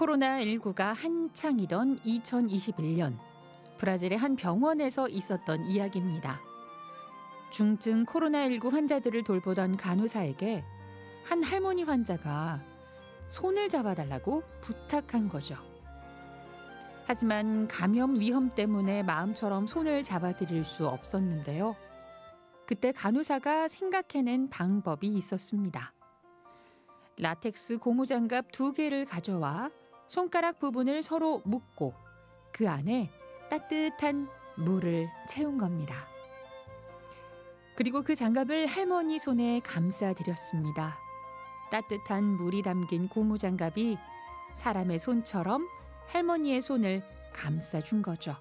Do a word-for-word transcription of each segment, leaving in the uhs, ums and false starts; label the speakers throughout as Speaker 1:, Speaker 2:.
Speaker 1: 코로나십구가 한창이던 이천이십일 년 브라질의 한 병원에서 있었던 이야기입니다. 중증 코로나십구 환자들을 돌보던 간호사에게 한 할머니 환자가 손을 잡아달라고 부탁한 거죠. 하지만 감염 위험 때문에 마음처럼 손을 잡아드릴 수 없었는데요. 그때 간호사가 생각해낸 방법이 있었습니다. 라텍스 고무장갑 두 개를 가져와 손가락 부분을 서로 묶고 그 안에 따뜻한 물을 채운 겁니다. 그리고 그 장갑을 할머니 손에 감싸드렸습니다. 따뜻한 물이 담긴 고무장갑이 사람의 손처럼 할머니의 손을 감싸준 거죠.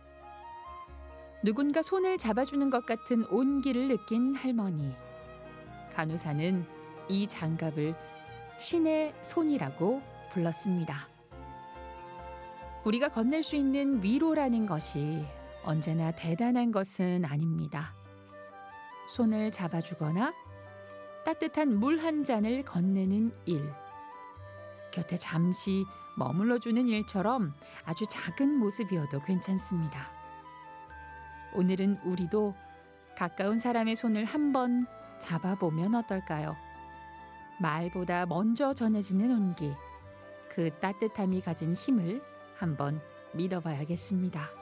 Speaker 1: 누군가 손을 잡아주는 것 같은 온기를 느낀 할머니. 간호사는 이 장갑을 신의 손이라고 불렀습니다. 우리가 건넬 수 있는 위로라는 것이 언제나 대단한 것은 아닙니다. 손을 잡아주거나 따뜻한 물 한 잔을 건네는 일, 곁에 잠시 머물러주는 일처럼 아주 작은 모습이어도 괜찮습니다. 오늘은 우리도 가까운 사람의 손을 한번 잡아보면 어떨까요? 말보다 먼저 전해지는 온기, 그 따뜻함이 가진 힘을 한번 믿어봐야겠습니다.